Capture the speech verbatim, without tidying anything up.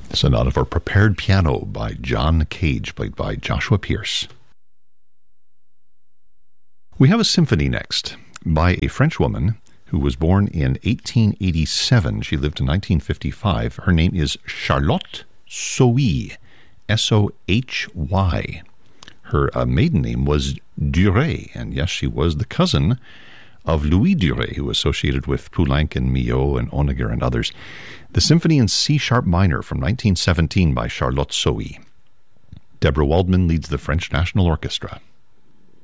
Sonata for Prepared Piano by John Cage, played by Joshua Pierce. We have a symphony next by a French woman who was born in eighteen eighty-seven. She lived in nineteen fifty-five. Her name is Charlotte Sohy, S O H Y. Her uh, maiden name was Duret, and yes, she was the cousin of Louis Duret, who was associated with Poulenc and Milhaud and Honegger and others. The Symphony in C-sharp minor from nineteen seventeen by Charlotte Sohy. Deborah Waldman leads the French National Orchestra.